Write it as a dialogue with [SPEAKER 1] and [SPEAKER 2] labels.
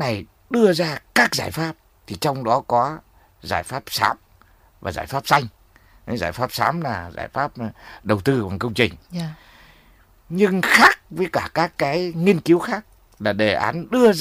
[SPEAKER 1] này đưa ra các giải pháp, thì trong đó có giải pháp xám và giải pháp xanh. Giải pháp xám là giải pháp đầu tư bằng công trình. Nhưng khác với cả các cái nghiên cứu khác là đề án đưa ra